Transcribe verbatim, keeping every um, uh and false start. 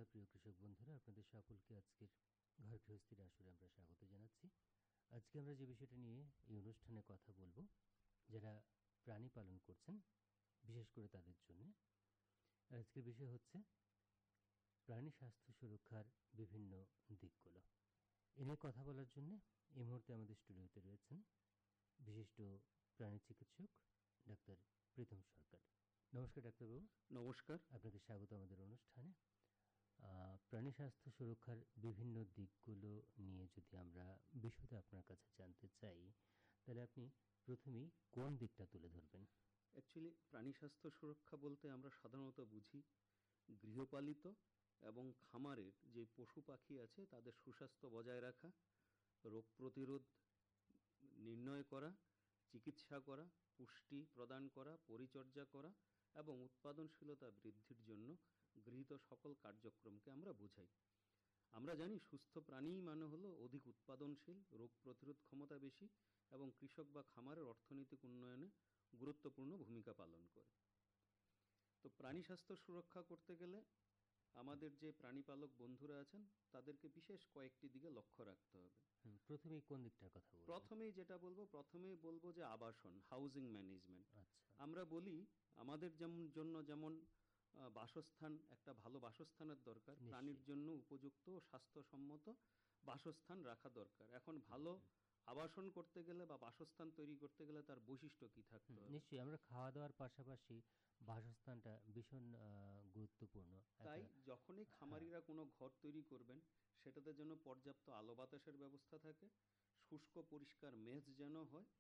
শ্রোতা প্রিয় কৃষক বন্ধুরা, আপনাদের সকলকে আজকের ঘর গৃহস্থির আসরে আমরা স্বাগত জানাচ্ছি। আজকে আমরা যে বিষয়টা নিয়ে এই অনুষ্ঠানে কথা বলবো, যারা প্রাণী পালন করছেন বিশেষ করে তাদের জন্য, আজকের বিষয় হচ্ছে প্রাণী স্বাস্থ্য সুরক্ষার বিভিন্ন দিকগুলো। এ নিয়ে কথা বলার জন্য এই মুহূর্তে আমাদের স্টুডিওতে রয়েছেন বিশিষ্ট প্রাণী চিকিৎসক ডাক্তার প্রীতম সরকার। নমস্কার ডাক্তারবাবু। নমস্কার। আপনাদের স্বাগত আমাদের অনুষ্ঠানে। প্রাণী স্বাস্থ্য সুরক্ষার বিভিন্ন দিকগুলো নিয়ে যদি আমরা বিশদে আপনার কাছে জানতে চাই, তাহলে আপনি প্রথমেই কোন দিকটা তুলে ধরবেন? অ্যাকচুয়ালি প্রাণী স্বাস্থ্য সুরক্ষা বলতে আমরা সাধারণত বুঝি গৃহপালিত এবং খামারের যে পশু পাখি আছে তাদের সুস্বাস্থ্য বজায় রাখা, রোগ প্রতিরোধ নির্ণয় করা, চিকিৎসা করা, পুষ্টি প্রদান করা, পরিচর্যা করা এবং উৎপাদনশীলতা বৃদ্ধির জন্য গৃহীত সকল কার্যক্রমকে আমরা বোঝাই। আমরা জানি সুস্থ প্রাণী মানে হলো অধিক উৎপাদনশীল, রোগ প্রতিরোধ ক্ষমতা বেশি এবং কৃষক বা খামারের অর্থনৈতিক উন্নয়নে গুরুত্বপূর্ণ ভূমিকা পালন করে। তো প্রাণী স্বাস্থ্য সুরক্ষা করতে গেলে আমাদের যে প্রাণীপালক বন্ধুরা আছেন তাদেরকে বিশেষ কয়েকটি দিকে লক্ষ্য রাখতে হবে। প্রথমেই কোন দিকটার কথা বলবো? প্রথমেই যেটা বলবো প্রথমেই বলবো যে আবাসন, হাউজিং ম্যানেজমেন্ট। আচ্ছা, আমরা বলি আমাদের যেমন জন্য যেমন বাসস্থান, একটা ভালো বাসস্থানের দরকার, প্রাণীর জন্য উপযুক্ত ও স্বাস্থ্যসম্মত বাসস্থান রাখা দরকার। এখন ভালো আবাসন করতে গেলে বা বাসস্থান তৈরি করতে গেলে তার বৈশিষ্ট্য কি থাকতে হবে? নিশ্চয়ই, আমরা খাওয়া দাওয়ার পাশাপাশি বাসস্থানটা ভীষণ গুরুত্বপূর্ণ। তাই যখনই খামারিরা কোনো ঘর তৈরি করবেন সেটাতে যেন পর্যাপ্ত আলো বাতাসের ব্যবস্থা থাকে, শুষ্ক পরিষ্কার মেঝ যেন হয়